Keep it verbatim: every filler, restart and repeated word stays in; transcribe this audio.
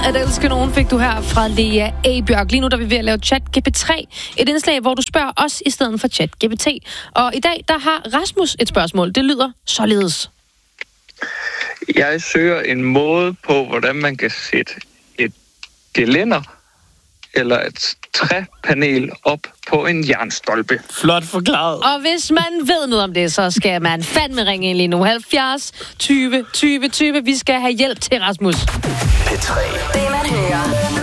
at elske nogen fik du her fra Lea Abjørk. Lige nu der er vi ved at lave Chat G P tre. Et indslag, hvor du spørger os i stedet for Chat G P T. Og i dag, der har Rasmus et spørgsmål. Det lyder således. Jeg søger en måde på, hvordan man kan sætte et gelænder eller et træpanel op på en jernstolpe. Flot forklaret. Og hvis man ved noget om det, så skal man fandme ringe ind lige nu. halvfjerds tyve tyve tyve. Vi skal have hjælp til Rasmus. P tre. Det man hører.